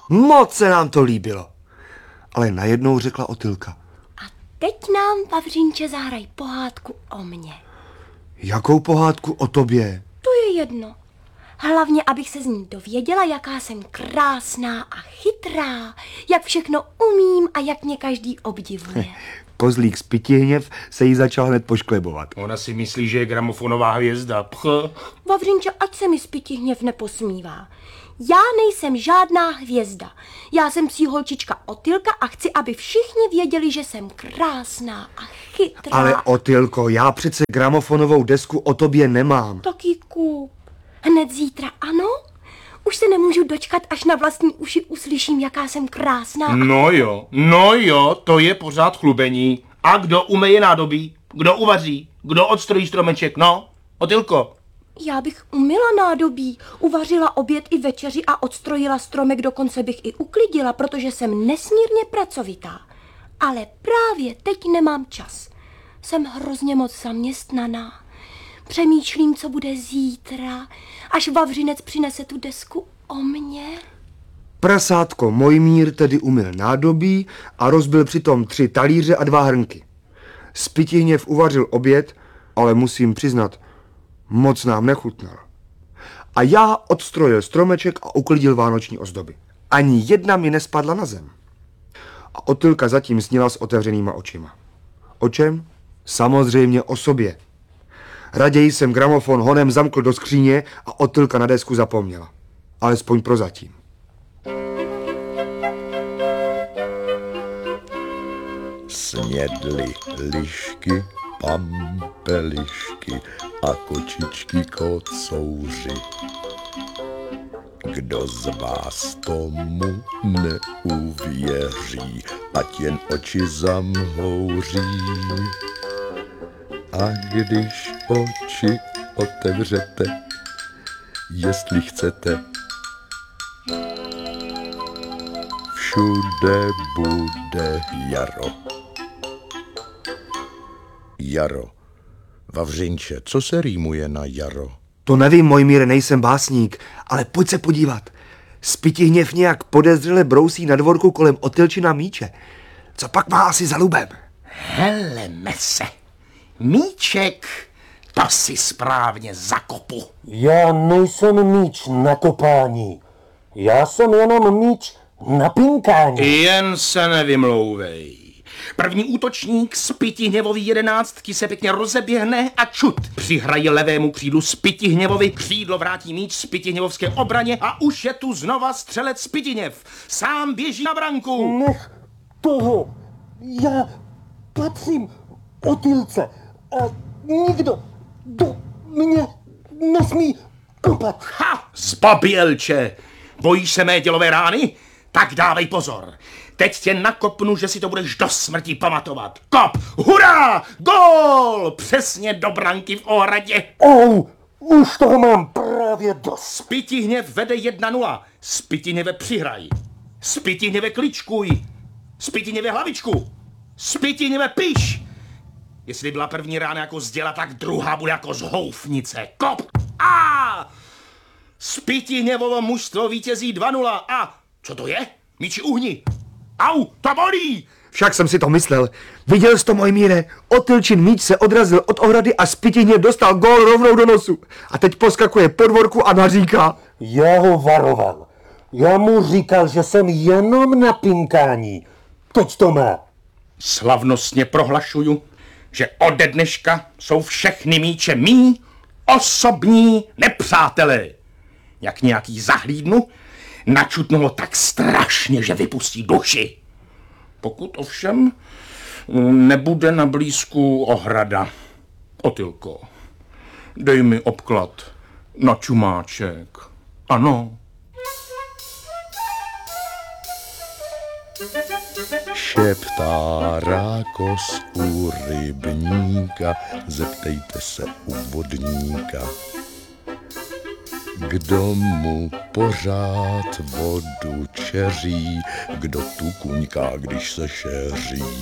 Moc se nám to líbilo. Ale najednou řekla Otylka. A teď nám, Vavřínče, zahraj pohádku o mně. Jakou pohádku o tobě? To je jedno. Hlavně, abych se z ní dověděla, jaká jsem krásná a chytrá, jak všechno umím a jak mě každý obdivuje. Kozlík z Pitihněv se jí začal hned pošklebovat. Ona si myslí, že je gramofonová hvězda. Vavřinče, ať se mi z Pitihněv neposmívá. Já nejsem žádná hvězda. Já jsem psí holčička Otylka a chci, aby všichni věděli, že jsem krásná a chytrá. Ale Otylko, já přece gramofonovou desku o tobě nemám. Tak ji kup. Hned zítra, ano? Už se nemůžu dočkat, až na vlastní uši uslyším, jaká jsem krásná. No jo, to je pořád chlubení. A kdo umeje nádobí? Kdo uvaří? Kdo odstrojí stromeček? No, Otylko. Já bych umyla nádobí, uvařila oběd i večeři a odstrojila stromek, dokonce bych i uklidila, protože jsem nesmírně pracovitá. Ale právě teď nemám čas. Jsem hrozně moc zaměstnaná. Přemýšlím, co bude zítra, až Vavřinec přinese tu desku o mně. Prasátko Mojmír tedy umyl nádobí a rozbil přitom 3 talíře a 2 hrnky. Z Pitihněv uvařil oběd, ale musím přiznat, moc nám nechutnal. A já odstrojil stromeček a uklidil vánoční ozdoby. Ani jedna mi nespadla na zem. A Otylka zatím snila s otevřenýma očima. O čem? Samozřejmě o sobě. Raději jsem gramofon honem zamkl do skříně a Otylka na desku zapomněla. Alespoň prozatím. Snědly lišky, pampelišky a kočičky kocouři. Kdo z vás tomu neuvěří, ať jen oči zamhouří. A když oči otevřete, jestli chcete, všude bude jaro. Jaro. Vavřinče, co se rýmuje na jaro? To nevím, Mojmíre, nejsem básník, ale pojď se podívat. Z Pitihněv nějak podezřele brousí na dvorku kolem Otylčina míče. Co pak má asi za lubem? Heleme se. Míček, to si správně zakopu. Já nejsem míč na kopání. Já jsem jenom míč na pinkání. Jen se nevymlouvej. První útočník z Pitihněvový 11 se pěkně rozeběhne a čut. Přihraje levému křídlu z Pitihněvovi, křídlo vrátí míč z Pitihněvovské obraně a už je tu znova střelec z Pitihněv. Sám běží na branku. Nech toho. Já patřím Otylce a nikdo do mě nesmí kopat. Ha, zbabělče. Bojíš se mé dělové rány? Tak dávej pozor. Teď tě nakopnu, že si to budeš do smrti pamatovat. Kop! Hurá! Gól! Přesně do branky v ohradě. Už toho mám právě dost. Z Pitihněv vede 1-0. Z Pitihněve přihraj. Z Pitihněve kličkuj. Z Pitihněve hlavičku. Z Pitihněve piš. Jestli byla první rána jako z děla, tak druhá bude jako z houfnice. Kop! Z Pitihněvovo mužstvo vítězí 2-0. A co to je? Míči uhni. Au, to bolí! Však jsem si to myslel. Viděl jsi to, Mojmíre? Otylčin míč se odrazil od ohrady a z Pitihněv dostal gól rovnou do nosu. A teď poskakuje po dvorku a naříká. Já ho varoval. Já mu říkal, že jsem jenom na pinkání. Teď to má. Slavnostně prohlašuju, že ode dneška jsou všechny míče mí osobní nepřátelé. Jak nějaký zahlídnu, načutnu ho tak strašně, že vypustí duši. Pokud ovšem nebude na blízku ohrada. Otylko, dej mi obklad na čumáček. Ano. Šeptá rákos u rybníka, zeptejte se u vodníka. Kdo mu pořád vodu čeří, kdo tu kuňká, když se šeří.